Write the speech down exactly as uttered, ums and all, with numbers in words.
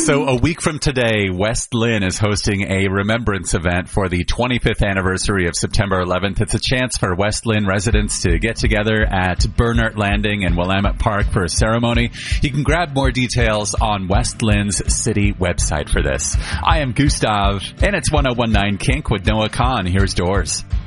So a week from today, West Lynn is hosting a remembrance event for the twenty-fifth anniversary of September eleventh. It's a chance for West Lynn residents to get together at Bernert Landing and Willamette Park for a ceremony. You can grab more details on West Lynn's city website for this. I am Gustav, and it's ten nineteen Kink with Noah Kahn. Here's Doors.